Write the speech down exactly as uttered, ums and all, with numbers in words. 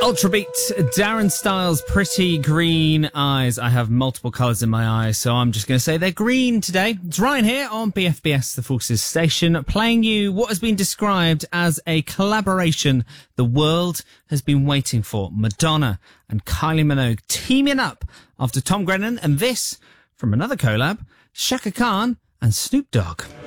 Ultrabeat, Darren Styles, Pretty Green Eyes. I have multiple colours in my eyes, so I'm just going to say they're green today. It's Ryan here on B F B S, The Forces Station, playing you what has been described as a collaboration the world has been waiting for. Madonna and Kylie Minogue teaming up after Tom Grennan, and this, from another collab, Chaka Khan and Snoop Dogg.